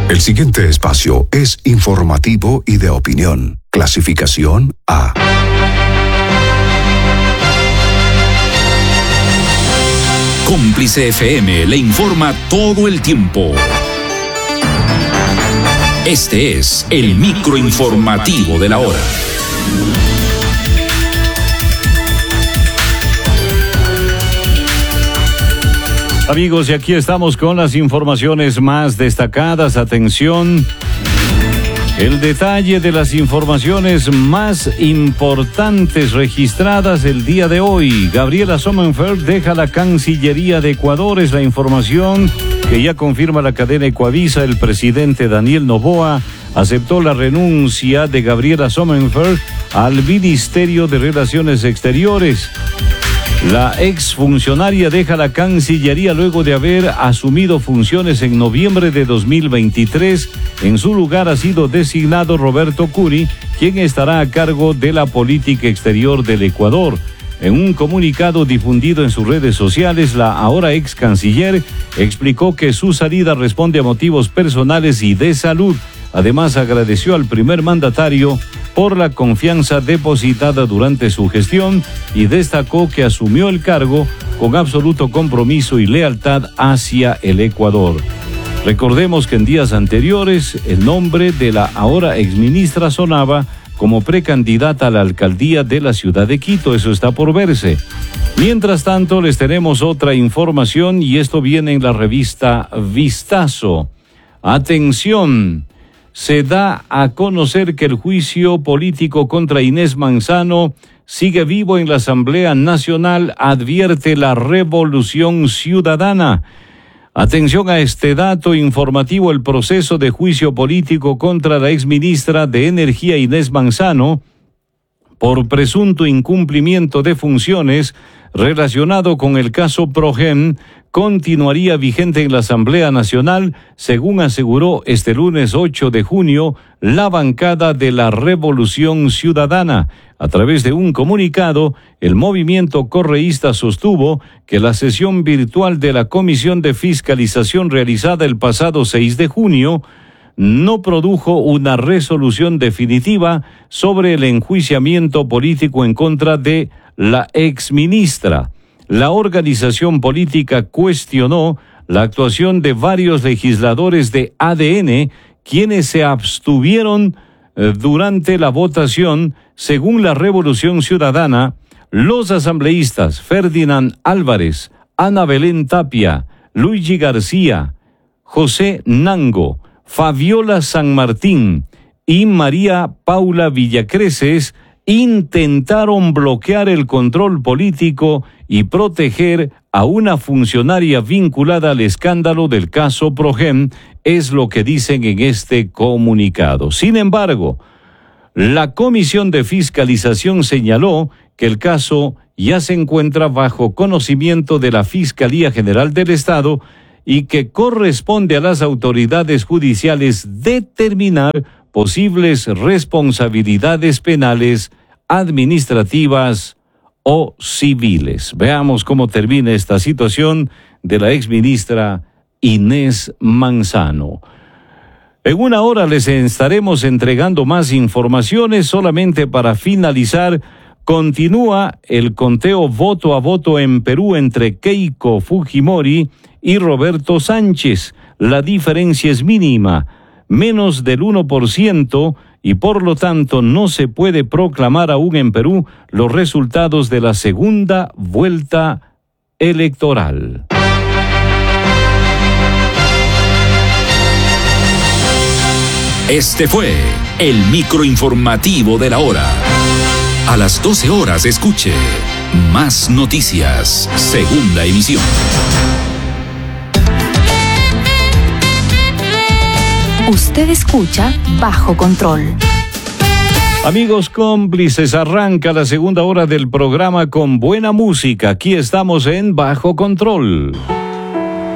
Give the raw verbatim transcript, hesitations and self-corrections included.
El siguiente espacio es informativo y de opinión. Clasificación A. Cómplice F M le informa todo el tiempo. Este es el microinformativo de la hora. Amigos, y aquí estamos con las informaciones más destacadas. Atención, el detalle de las informaciones más importantes registradas el día de hoy. Gabriela Sommerfeld deja la Cancillería de Ecuador, es la información que ya confirma la cadena Ecuavisa. El presidente Daniel Noboa aceptó la renuncia de Gabriela Sommerfeld al Ministerio de Relaciones Exteriores. La exfuncionaria deja la Cancillería luego de haber asumido funciones en noviembre de dos mil veintitrés. En su lugar ha sido designado Roberto Curi, quien estará a cargo de la política exterior del Ecuador. En un comunicado difundido en sus redes sociales, la ahora ex canciller explicó que su salida responde a motivos personales y de salud. Además, agradeció al primer mandatario por la confianza depositada durante su gestión y destacó que asumió el cargo con absoluto compromiso y lealtad hacia el Ecuador. Recordemos que en días anteriores el nombre de la ahora exministra sonaba como precandidata a la alcaldía de la ciudad de Quito. Eso está por verse. Mientras tanto, les tenemos otra información y esto viene en la revista Vistazo. Atención. Se da a conocer que el juicio político contra Inés Manzano sigue vivo en la Asamblea Nacional, advierte la Revolución Ciudadana. Atención a este dato informativo: el proceso de juicio político contra la exministra de Energía Inés Manzano por presunto incumplimiento de funciones relacionado con el caso Progen continuaría vigente en la Asamblea Nacional, según aseguró este lunes ocho de junio la bancada de la Revolución Ciudadana. A través de un comunicado, el movimiento correísta sostuvo que la sesión virtual de la Comisión de Fiscalización realizada el pasado seis de junio no produjo una resolución definitiva sobre el enjuiciamiento político en contra de la exministra. La organización política cuestionó la actuación de varios legisladores de A D N, quienes se abstuvieron eh, durante la votación. Según la Revolución Ciudadana, los asambleístas Ferdinand Álvarez, Ana Belén Tapia, Luigi García, José Nango, Fabiola San Martín y María Paula Villacreces intentaron bloquear el control político y proteger a una funcionaria vinculada al escándalo del caso Progen, es lo que dicen en este comunicado. Sin embargo, la Comisión de Fiscalización señaló que el caso ya se encuentra bajo conocimiento de la Fiscalía General del Estado y que corresponde a las autoridades judiciales determinar posibles responsabilidades penales, administrativas o civiles. Veamos cómo termina esta situación de la exministra Inés Manzano. En una hora les estaremos entregando más informaciones. Solamente para finalizar, continúa el conteo voto a voto en Perú entre Keiko Fujimori y Roberto Sánchez. La diferencia es mínima, menos del uno por ciento, y por lo tanto no se puede proclamar aún en Perú los resultados de la segunda vuelta electoral. Este fue el microinformativo de la hora. A las doce horas escuche Más Noticias, segunda emisión. Usted escucha Bajo Control. Amigos cómplices, arranca la segunda hora del programa con buena música. Aquí estamos en Bajo Control.